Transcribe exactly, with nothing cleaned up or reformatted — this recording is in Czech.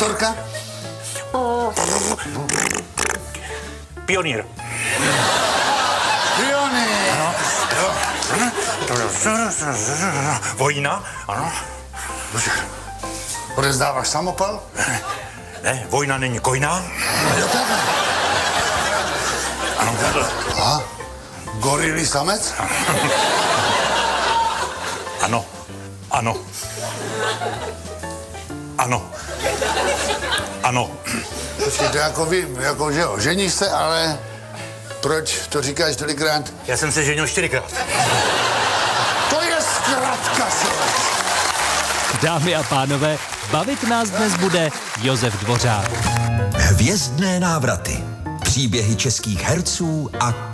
Motorka? Pionýr. Pionýr. Ano. Vojna, ano. Odezdáváš samopal? Ne, vojna není kojná. Jo, takhle. Ano. Aha. Gorilý samec? Ano. Ano. Ano. Ano. Počkej, to jako vím, jako že jo, ženíš se, ale proč to říkáš tolikrát? Já jsem se ženil čtyřikrát. To je zkratka, člověk. Dámy a pánové, bavit nás dnes bude Josef Dvořák. Hvězdné návraty. Příběhy českých herců a